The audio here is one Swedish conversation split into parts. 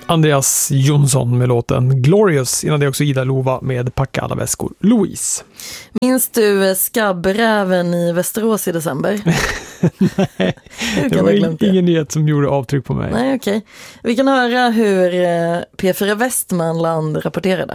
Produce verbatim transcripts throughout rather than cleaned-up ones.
Andreas Jonsson med låten Glorious. Innan det också Ida Lova med Packa alla väskor. Louise. Minns du skabbräven i Västerås i december? Nej, det var ingen, ingen nyhet som gjorde avtryck på mig. Nej, okej. Okay. Vi kan höra hur P fyra Västmanland rapporterade.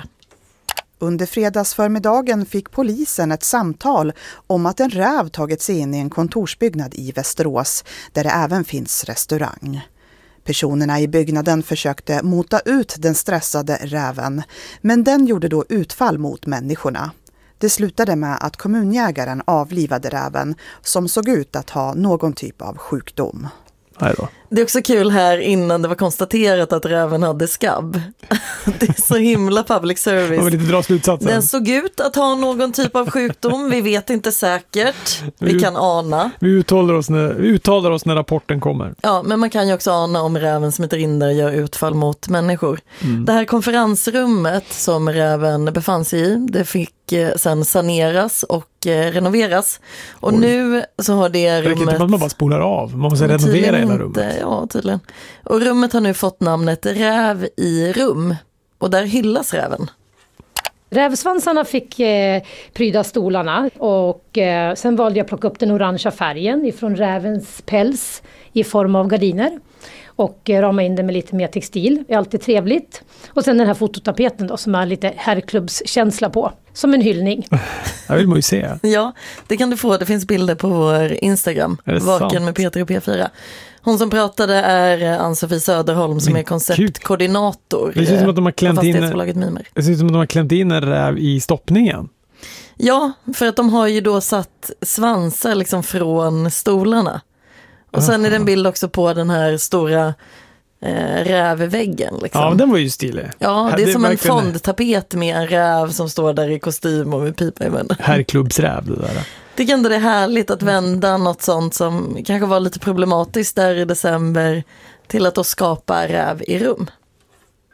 Under fredagsförmiddagen fick polisen ett samtal om att en räv tagit sig in i en kontorsbyggnad i Västerås där det även finns restaurang. Personerna i byggnaden försökte mota ut den stressade räven, men den gjorde då utfall mot människorna. Det slutade med att kommunjägaren avlivade räven som såg ut att ha någon typ av sjukdom. Det är också kul här innan det var konstaterat att räven hade skabb. Det är så himla public service. Man vill inte dra slutsatsen. Den såg ut att ha någon typ av sjukdom. Vi vet inte säkert. Vi, vi kan ana. Vi uttalar oss när, vi uttalar oss när rapporten kommer. Ja, men man kan ju också ana om räven smiter in där och gör utfall mot människor. Mm. Det här konferensrummet som räven befann sig i, det fick sen saneras och eh, renoveras. Och Oj. nu så har det rummet... Det är inte att man bara spolar av. Man måste renovera hela rummet. Inte, ja, tydligen. Och rummet har nu fått namnet Räv i rum. Och där hyllas räven. Rävsvansarna fick eh, pryda stolarna och eh, sen valde jag att plocka upp den orangea färgen ifrån rävens päls i form av gardiner. Och eh, rama in den med lite mer textil. Det är alltid trevligt. Och sen den här fototapeten då som är lite herrklubbskänsla på. Som en hyllning. Jag vill man ju se. Ja, det kan du få. Det finns bilder på vår Instagram. Vaken sant? Med Peter och P fyra. Hon som pratade är Ann-Sofie Söderholm som Men är konceptkoordinator. Det ser ut som att de har klämt in, Mimer. Det ser ut som att de har klämt in en räv i stoppningen. Ja, för att de har ju då satt svansar liksom från stolarna. Och sen Aha. är det en bild också på den här stora eh, rävväggen. Liksom. Ja, den var ju stilig. Ja, det är det som är en fondtapet med en räv som står där i kostym och med pipa i munnen. Herrklubbsräv det där. Tycker ändå det är härligt att vända något sånt som kanske var lite problematiskt där i december till att då skapa räv i rum.